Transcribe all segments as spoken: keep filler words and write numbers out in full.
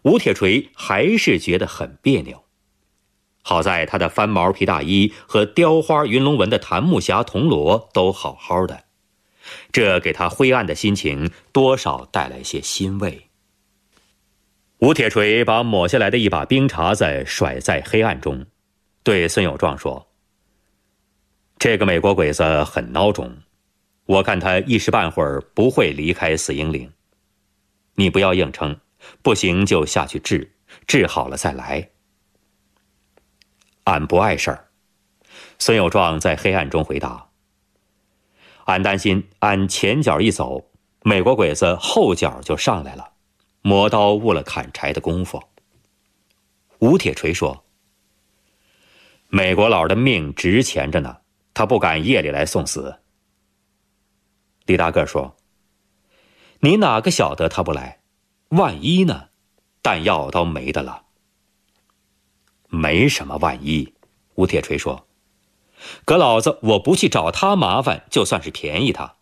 吴铁锤还是觉得很别扭。好在他的翻毛皮大衣和雕花云龙纹的檀木匣铜锣都好好的，这给他灰暗的心情多少带来些欣慰。吴铁锤把抹下来的一把冰碴子甩在黑暗中，对孙有壮说：这个美国鬼子很孬种，我看他一时半会儿不会离开死英岭。你不要硬撑，不行就下去治，治好了再来。俺不碍事儿，孙有壮在黑暗中回答。俺担心俺前脚一走，美国鬼子后脚就上来了，磨刀误了砍柴的功夫。吴铁锤说：美国佬的命值钱着呢，他不敢夜里来送死。李大个说：你哪个晓得他不来？万一呢？弹药都没的了。没什么万一，吴铁锤说：可老子我不去找他麻烦，就算是便宜他。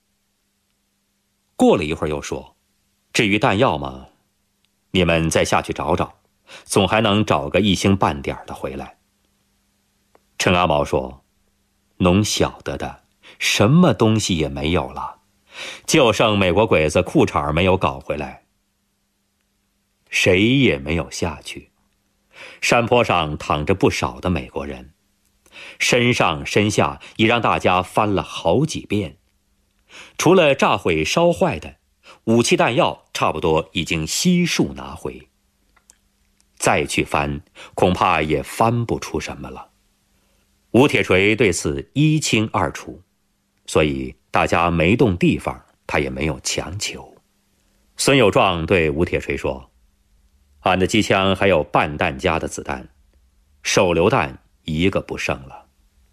过了一会儿又说：至于弹药嘛，你们再下去找找，总还能找个一星半点的回来。陈阿毛说：侬晓得的，什么东西也没有了，就剩美国鬼子裤衩没有搞回来。谁也没有下去。山坡上躺着不少的美国人，身上身下已让大家翻了好几遍，除了炸毁烧坏的，武器弹药差不多已经悉数拿回。再去翻，恐怕也翻不出什么了。吴铁锤对此一清二楚，所以大家没动地方，他也没有强求。孙有壮对吴铁锤说：俺的机枪还有半弹夹的子弹，手榴弹一个不剩了。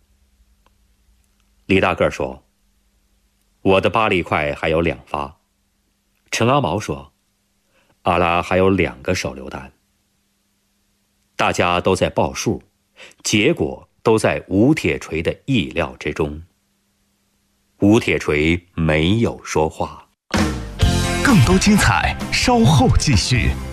李大个说：我的八力块还有两发。陈阿毛说：阿拉还有两个手榴弹。大家都在报数，结果都在吴铁锤的意料之中。吴铁锤没有说话。 更多精彩稍后继续。